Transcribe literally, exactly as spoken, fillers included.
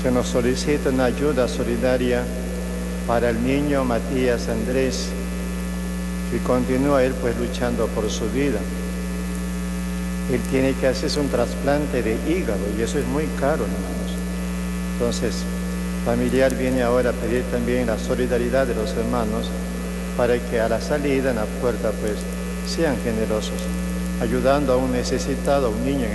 Se nos solicita una ayuda solidaria para el niño Matías Andrés, que continúa él pues luchando por su vida. Él tiene que hacerse un trasplante de hígado y eso es muy caro, hermanos. Entonces, familiar viene ahora a pedir también la solidaridad de los hermanos para que a la salida, en la puerta, pues, sean generosos, ayudando a un necesitado, a un niño en